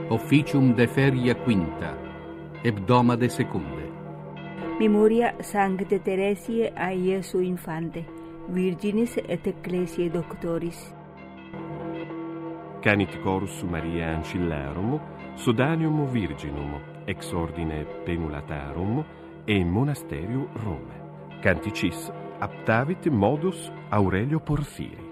Officium de feria quinta, hebdomade secunde. Memoria Sancte Teresiae a Iesu Infante, Virginis et Ecclesiae Doctoris. Canit Corus Mariae Ancillarum, Sodanium Virginum, ex ordine Penulatarum e Monasterium Rome. Canticis aptavit modus Aurelio Porphyri.